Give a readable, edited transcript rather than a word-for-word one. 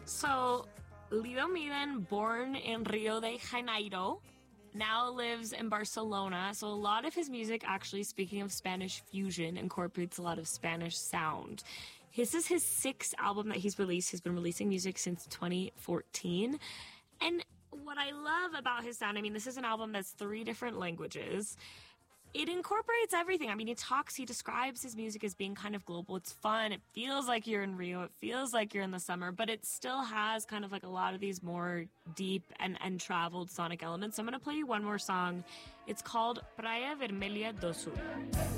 So, Lido Miden, born in Rio de Janeiro, now lives in Barcelona. So, a lot of his music, actually, speaking of Spanish fusion, incorporates a lot of Spanish sound. This is his sixth album that he's released. He's been releasing music since 2014. And what I love about his sound, I mean, this is an album that's 3 different languages. It incorporates everything. I mean, he describes his music as being kind of global. It's fun. It feels like you're in Rio. It feels like you're in the summer, but it still has kind of like a lot of these more deep and traveled sonic elements. So I'm going to play you one more song. It's called Praia Vermelha do Sul.